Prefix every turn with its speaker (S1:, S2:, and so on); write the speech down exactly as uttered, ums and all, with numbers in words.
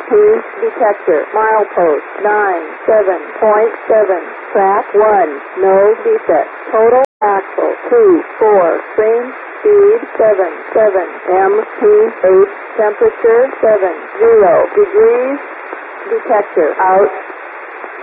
S1: detector. Milepost nine seven point seven. Track one. No defect. Total axle two four. Train speed seven seven. M P eight. Temperature seven zero degrees. Detector out.